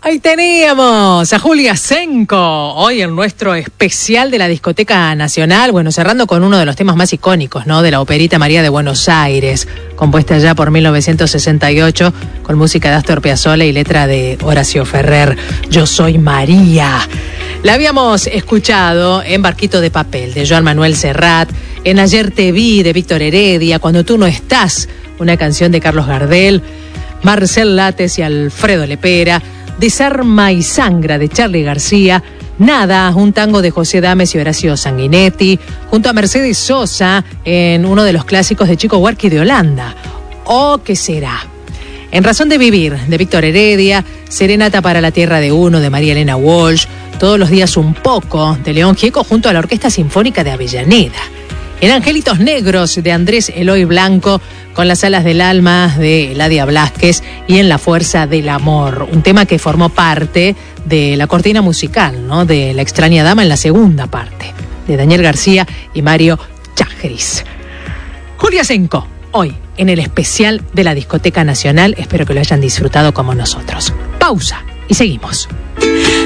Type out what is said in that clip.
Ahí teníamos a Julia Senko, hoy en nuestro especial de la Discoteca Nacional, bueno, cerrando con uno de los temas más icónicos, ¿no?, de la Operita María de Buenos Aires, compuesta ya por 1968, con música de Astor Piazzolla y letra de Horacio Ferrer, Yo soy María. La habíamos escuchado en Barquito de Papel, de Joan Manuel Serrat, en Ayer te vi, de Víctor Heredia, Cuando tú no estás, una canción de Carlos Gardel, Marcel Lates y Alfredo Lepera, Desarma y Sangra, de Charly García, Nada, un tango de José Dames y Horacio Sanguinetti, junto a Mercedes Sosa en uno de los clásicos de Chico Buarque de Holanda, Oh, ¿qué será? En Razón de Vivir, de Víctor Heredia, Serenata para la Tierra de Uno, de María Elena Walsh, Todos los días un poco, de León Gieco, junto a la Orquesta Sinfónica de Avellaneda. En Angelitos Negros, de Andrés Eloy Blanco, con Las alas del alma, de Eladia Blasquez, y En la fuerza del amor, un tema que formó parte de la cortina musical, ¿no?, de La extraña dama en la segunda parte, de Daniel García y Mario Chagris. Julia Senko, hoy en el especial de la Discoteca Nacional, espero que lo hayan disfrutado como nosotros. Pausa y seguimos.